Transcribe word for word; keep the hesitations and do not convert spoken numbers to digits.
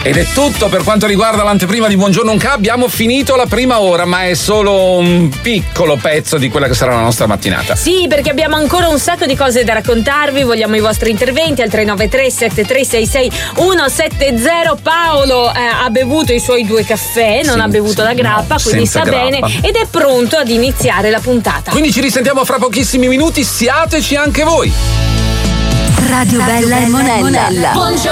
Ed è tutto per quanto riguarda l'anteprima di Buongiorno Unca. Abbiamo finito la prima ora, ma è solo un piccolo pezzo di quella che sarà la nostra mattinata. Sì, perché abbiamo ancora un sacco di cose da raccontarvi. Vogliamo i vostri interventi al tre nove tre sette tre sei sei uno sette zero. Paolo eh, ha bevuto i suoi due caffè, non Sì, ha bevuto sì, la grappa, no, quindi senza sta grappa. bene ed è pronto ad iniziare la puntata. Quindi ci risentiamo fra pochissimi minuti, siateci anche voi. Radio Bella e Monella. Buongiorno.